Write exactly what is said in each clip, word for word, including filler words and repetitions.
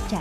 战。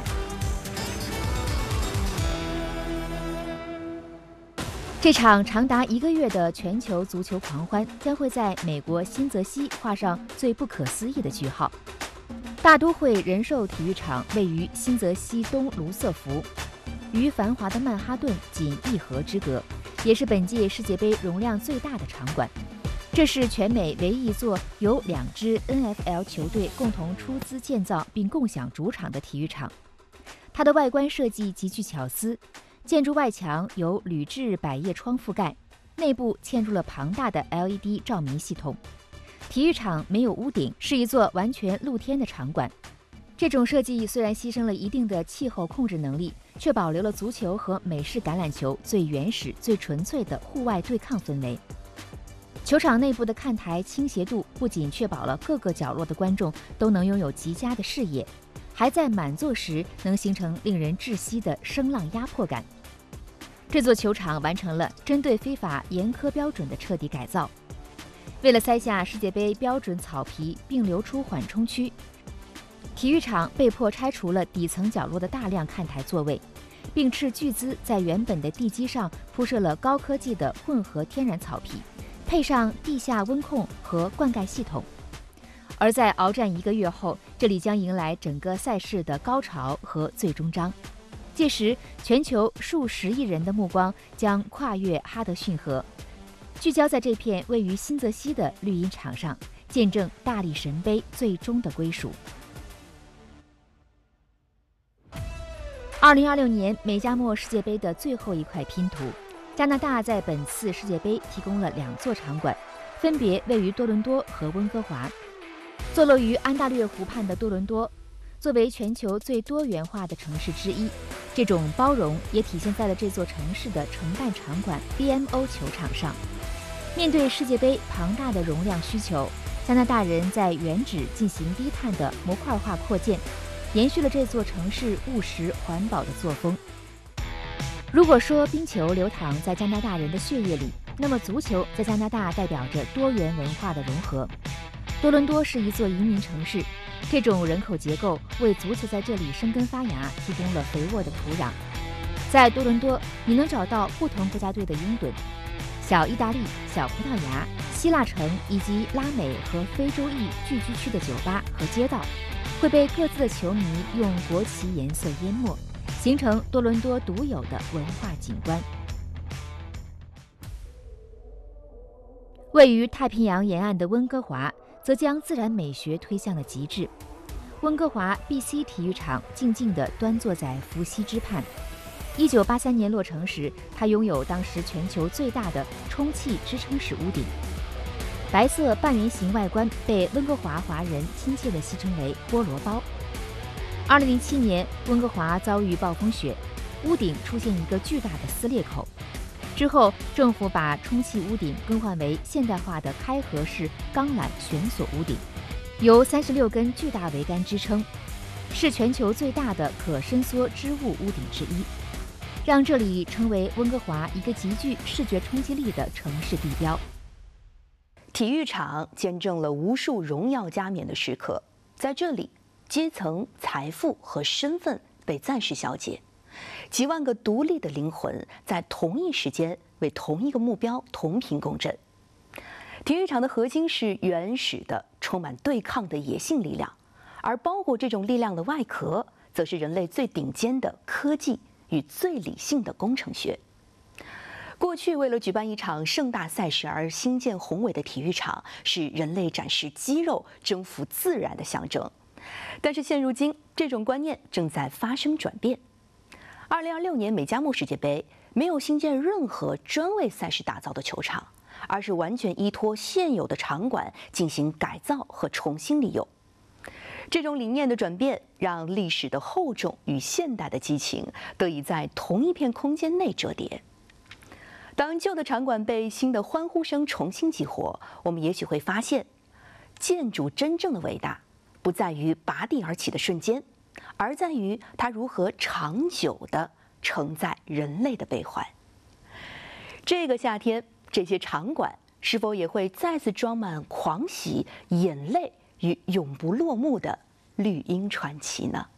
这场长达一个月的全球足球狂欢将会在美国新泽西画上最不可思议的句号。大都会人寿体育场位于新泽西东卢瑟福，与繁华的曼哈顿仅一河之隔，也是本届世界杯容量最大的场馆。这是全美唯一一座由两支 N F L 球队共同出资建造并共享主场的体育场。它的外观设计极具巧思，建筑外墙由铝制百叶窗覆盖，内部嵌入了庞大的 L E D 照明系统。体育场没有屋顶，是一座完全露天的场馆。这种设计虽然牺牲了一定的气候控制能力，却保留了足球和美式橄榄球最原始、最纯粹的户外对抗氛围。球场内部的看台倾斜度不仅确保了各个角落的观众都能拥有极佳的视野，还在满座时能形成令人窒息的声浪压迫感。这座球场完成了针对非法严苛标准的彻底改造。为了塞下世界杯标准草皮并留出缓冲区，体育场被迫拆除了底层角落的大量看台座位，并斥巨资在原本的地基上铺设了高科技的混合天然草皮，配上地下温控和灌溉系统。而在鏖战一个月后，这里将迎来整个赛事的高潮和最终章。届时，全球数十亿人的目光将跨越哈德逊河，聚焦在这片位于新泽西的绿茵场上，见证大力神杯最终的归属。二零二六年美加墨世界杯的最后一块拼图，加拿大在本次世界杯提供了两座场馆，分别位于多伦多和温哥华。坐落于安大略湖畔的多伦多，作为全球最多元化的城市之一，这种包容也体现在了这座城市的承办场馆 B M O 球场上。面对世界杯庞大的容量需求，加拿大人在原址进行低碳的模块化扩建，延续了这座城市务实环保的作风。如果说冰球流淌在加拿大人的血液里，那么足球在加拿大代表着多元文化的融合。多伦多是一座移民城市，这种人口结构为足球在这里生根发芽提供了肥沃的土壤。在多伦多，你能找到不同国家队的拥趸，小意大利、小葡萄牙、希腊城以及拉美和非洲裔聚居区的酒吧和街道，会被各自的球迷用国旗颜色淹没，形成多伦多独有的文化景观。位于太平洋沿岸的温哥华则将自然美学推向了极致。温哥华 B C 体育场静静地端坐在伏羲之畔。一九八三年落成时，它拥有当时全球最大的充气支撑式屋顶。白色半圆形外观被温哥华华人亲切地戏称为菠萝包。二零零七年，温哥华遭遇暴风雪，屋顶出现一个巨大的撕裂口。之后，政府把充气屋顶更换为现代化的开合式钢缆悬索屋顶，由三十六根巨大桅杆支撑，是全球最大的可伸缩织物屋顶之一，让这里成为温哥华一个极具视觉冲击力的城市地标。 体育场见证了无数荣耀加冕的时刻，在这里，阶层、财富和身份被暂时消解。几万个独立的灵魂在同一时间为同一个目标同频共振。体育场的核心是原始的、充满对抗的野性力量，而包裹这种力量的外壳，则是人类最顶尖的科技与最理性的工程学。过去，为了举办一场盛大赛事而兴建宏伟的体育场，是人类展示肌肉、征服自然的象征。但是现如今，这种观念正在发生转变。二零二六年美加墨世界杯没有新建任何专为赛事打造的球场，而是完全依托现有的场馆进行改造和重新利用。这种理念的转变，让历史的厚重与现代的激情得以在同一片空间内折叠。当旧的场馆被新的欢呼声重新激活，我们也许会发现，建筑真正的伟大，不在于拔地而起的瞬间，而在于它如何长久地承载人类的悲欢。这个夏天，这些场馆是否也会再次装满狂喜、眼泪与永不落幕的绿茵传奇呢？